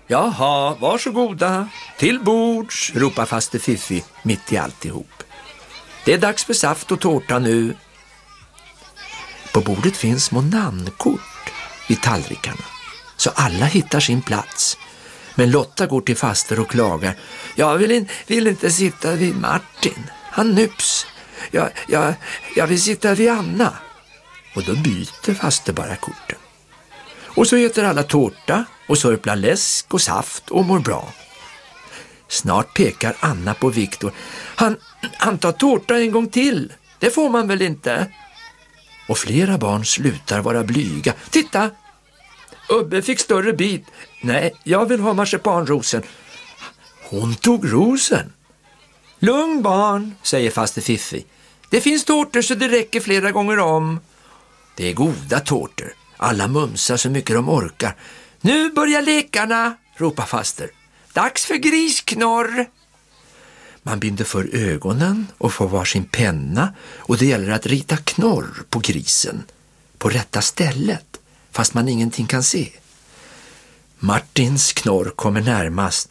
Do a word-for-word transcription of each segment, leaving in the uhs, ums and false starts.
Jaha, varsågoda. Till bords, ropar faster Fiffi mitt i alltihop. Det är dags för saft och tårta nu. På bordet finns små namnkort vid tallrikarna, så alla hittar sin plats. Men Lotta går till faster och klagar. Jag vill, in, vill inte sitta vid Martin. Han nyps. Jag, jag, jag vill sitta vid Anna. Och då byter faster bara korten. Och så äter alla tårta och sörplar läsk och saft och mår bra. Snart pekar Anna på Viktor. Han, han tar tårta en gång till. Det får man väl inte? Och flera barn slutar vara blyga. Titta! Ubbe fick större bit. Nej, jag vill ha marsipanrosen. Hon tog rosen. Lugn barn, säger faster Fiffi. Det finns tårtor så det räcker flera gånger om. Det är goda tårtor. Alla mumsar så mycket de orkar. Nu börjar lekarna, ropar faster. Dags för grisknorr. Man binder för ögonen och får varsin penna, och det gäller att rita knorr på grisen på rätta stället, fast man ingenting kan se. Martins knorr kommer närmast.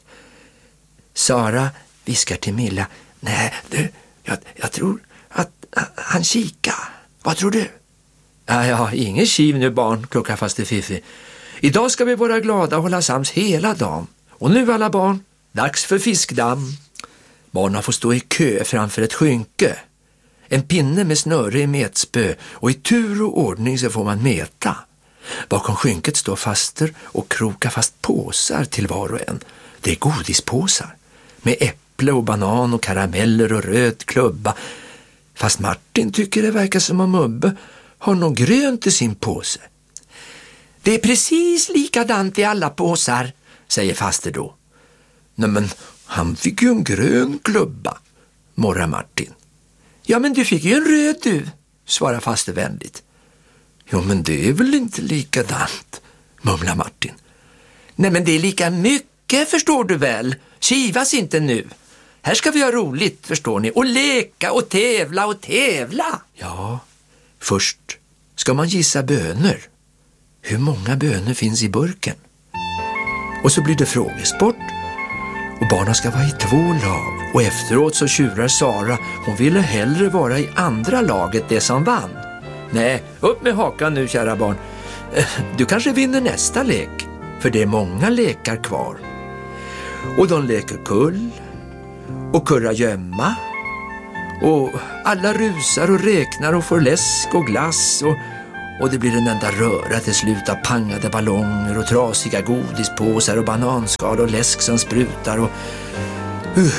Sara viskar till Milla. Nej, du, jag, jag tror att, att han kikar. Vad tror du? Ja, ja, ingen kiv nu barn, kluckar faster Fiffi. Idag ska vi vara glada och hålla sams hela dagen. Och nu alla barn, dags för fiskdamm. Barnen får stå i kö framför ett skynke. En pinne med snöre i metspö, och i tur och ordning så får man meta. Bakom skynket står faster och krokar fast påsar till var och en. Det är godispåsar med äpple och banan och karameller och röd klubba. Fast Martin tycker det verkar som om Ubbe har något grönt i sin påse. Det är precis likadant i alla påsar, säger faster då. Nej, men han fick ju en grön klubba, morrar Martin. Ja, men du fick ju en röd du, svarar faster vänligt. Jo, men det är väl inte likadant, mumlar Martin. Nej, men det är lika mycket, förstår du väl. Kivas inte nu. Här ska vi ha roligt, förstår ni. Och leka och tävla och tävla. Ja, först ska man gissa bönor. Hur många bönor finns i burken? Och så blir det frågesport. Och barnen ska vara i två lag. Och efteråt så tjurar Sara. Hon ville hellre vara i andra laget, det som vann. Nej, upp med hakan nu, kära barn. Du kanske vinner nästa lek. För det är många lekar kvar. Och de leker kull. Och kurra gömma. Och alla rusar och räknar och får läsk och glass. Och, och det blir en enda röra till slut av pangade ballonger och trasiga godispåsar och bananskal och läsk som sprutar och uh,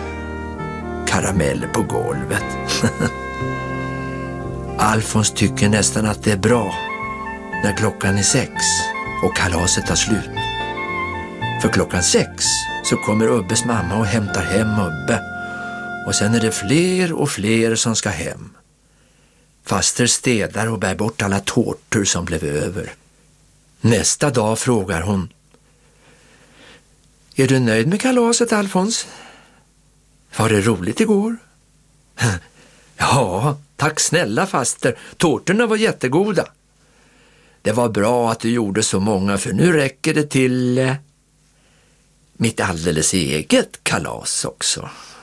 karameller på golvet. Alfons tycker nästan att det är bra när klockan är sex och kalaset tar slut. För klockan sex så kommer Ubbes mamma och hämtar hem Ubbe. Och sen är det fler och fler som ska hem. Faster städar och bär bort alla tårtor som blev över. Nästa dag frågar hon. Är du nöjd med kalaset, Alfons? Var det roligt igår? Ja, tack snälla faster. Tårtorna var jättegoda. Det var bra att du gjorde så många, för nu räcker det till eh, mitt alldeles eget kalas också.